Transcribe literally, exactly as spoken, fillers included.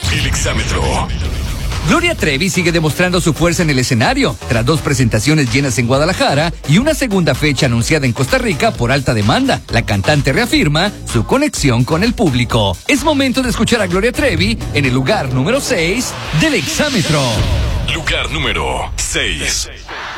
El exámetro. Gloria Trevi sigue demostrando su fuerza en el escenario, tras dos presentaciones llenas en Guadalajara y una segunda fecha anunciada en Costa Rica por alta demanda. La cantante reafirma su conexión con el público. Es momento de escuchar a Gloria Trevi en el lugar número seis del exámetro. Lugar número seis.